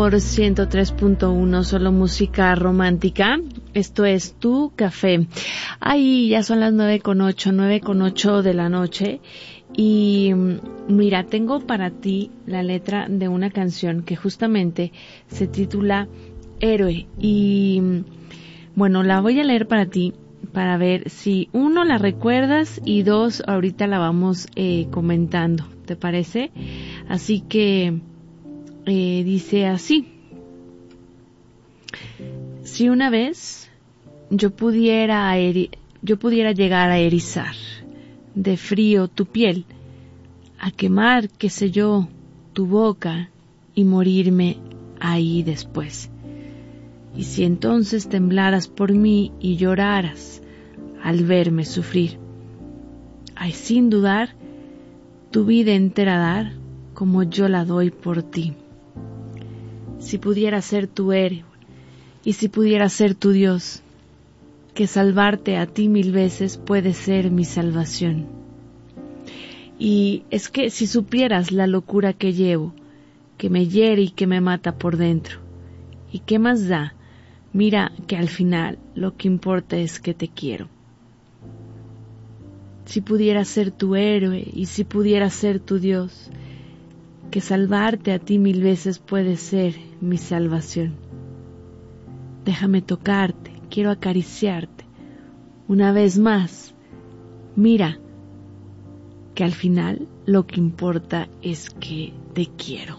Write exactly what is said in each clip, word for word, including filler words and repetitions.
Amor ciento tres punto uno, solo música romántica. Esto es Tu Café. Ay, ya son las nueve con ocho, nueve con ocho de la noche. Y mira, tengo para ti la letra de una canción que justamente se titula Héroe. Y bueno, la voy a leer para ti, para ver si uno la recuerdas y dos, ahorita la vamos eh, comentando. ¿Te parece? Así que eh, dice así: si una vez yo pudiera eri- yo pudiera llegar a erizar de frío tu piel, a quemar, qué sé yo, tu boca y morirme ahí después. Y si entonces temblaras por mí y lloraras al verme sufrir, ay, sin dudar, tu vida entera dar como yo la doy por ti. Si pudiera ser tu héroe y si pudiera ser tu Dios, que salvarte a ti mil veces puede ser mi salvación. Y es que si supieras la locura que llevo, que me hiere y que me mata por dentro, ¿y qué más da? Mira que al final lo que importa es que te quiero. Si pudiera ser tu héroe y si pudiera ser tu Dios, que salvarte a ti mil veces puede ser mi salvación. Déjame tocarte, quiero acariciarte. Una vez más, mira que al final lo que importa es que te quiero.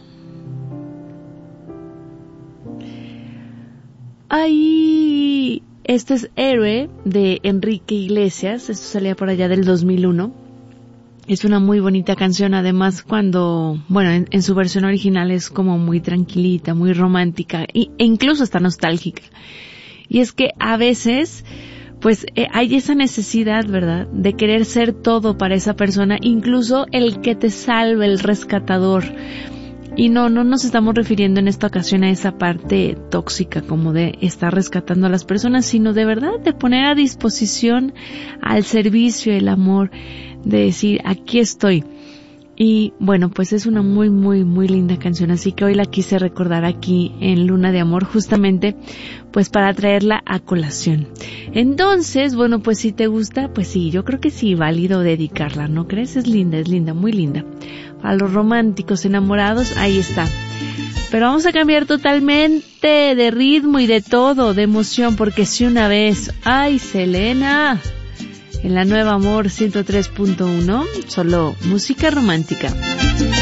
Ay, este es Héroe de Enrique Iglesias. Esto salía por allá del dos mil uno. Es una muy bonita canción, además cuando, bueno, en, en su versión original es como muy tranquilita, muy romántica y, e incluso hasta nostálgica. Y es que a veces, pues eh, hay esa necesidad, ¿verdad?, de querer ser todo para esa persona, incluso el que te salve, el rescatador. Y no, no nos estamos refiriendo en esta ocasión a esa parte tóxica como de estar rescatando a las personas, sino de verdad de poner a disposición al servicio, el amor, de decir, aquí estoy. Y bueno, pues es una muy, muy, muy linda canción, así que hoy la quise recordar aquí en Luna de Amor, justamente pues para traerla a colación. Entonces, bueno, pues si te gusta, pues sí, yo creo que sí, válido dedicarla, ¿no crees? Es linda, es linda, muy linda. A los románticos enamorados, ahí está. Pero vamos a cambiar totalmente de ritmo y de todo, de emoción, porque si una vez, ¡ay, Selena! En la Nueva Amor ciento tres punto uno, solo música romántica.